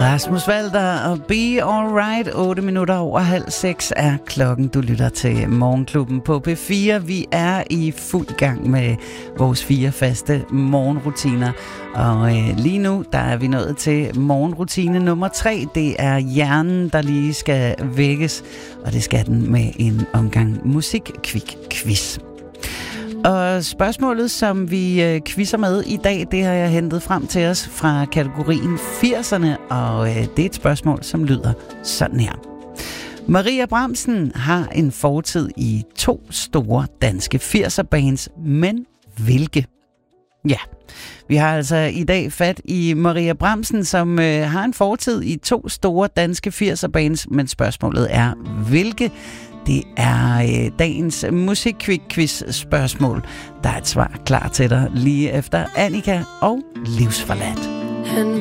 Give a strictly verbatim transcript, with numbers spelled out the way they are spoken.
Rasmus Walter og Be Alright. otte minutter over halv seks er klokken. Du lytter til Morgenklubben på P fire. Vi er i fuld gang med vores fire faste morgenrutiner. Og øh, lige nu, der er vi nået til morgenrutine nummer tre. Det er hjernen, der lige skal vækkes. Og det skal den med en omgang musik-kvik-quiz. Og spørgsmålet, som vi øh, quizzer med i dag, det har jeg hentet frem til os fra kategorien firserne, og øh, det er et spørgsmål, som lyder sådan her. Maria Bramsen har en fortid i to store danske firser-bands, men hvilke? Ja, vi har altså i dag fat i Maria Bramsen, som øh, har en fortid i to store danske firser-bands, men spørgsmålet er, hvilke? Det er øh, dagens musik-quiz-spørgsmål. Der er et svar klar til dig lige efter Annika og Livsforladt. Han